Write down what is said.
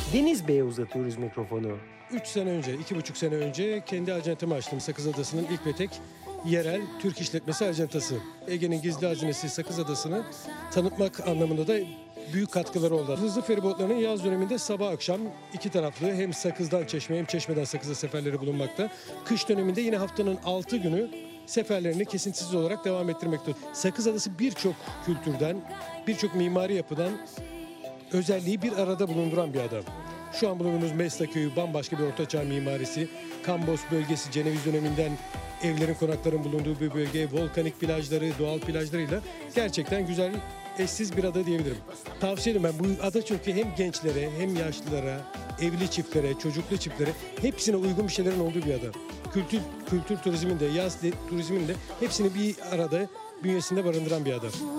Deniz Bey'e uzatıyoruz mikrofonu. 3 sene önce, 2,5 sene önce kendi acentemi açtım. Sakız Adası'nın ilk ve tek yerel Türk işletmesi acentası. Ege'nin gizli hazinesi Sakız Adası'nı tanıtmak anlamında da büyük katkıları oldu. Hızlı feribotlarının yaz döneminde sabah akşam iki taraflı hem Sakız'dan Çeşme hem Çeşme'den Sakız'a seferleri bulunmakta. Kış döneminde yine haftanın 6 günü seferlerini kesintisiz olarak devam ettirmekte. Sakız Adası birçok kültürden, birçok mimari yapıdan özelliği bir arada bulunduran bir ada. Şu an bulunduğumuz Mesla Köyü bambaşka bir ortaçağ mimarisi. Kambos bölgesi Ceneviz döneminden evlerin, konakların bulunduğu bir bölge. Volkanik plajları, doğal plajlarıyla gerçekten güzel, eşsiz bir ada diyebilirim. Tavsiye ederim ben bu ada çünkü hem gençlere hem yaşlılara, evli çiftlere, çocuklu çiftlere hepsine uygun bir şeylerin olduğu bir ada. Kültür turizminde, yaz turizminde hepsini bir arada bünyesinde barındıran bir ada.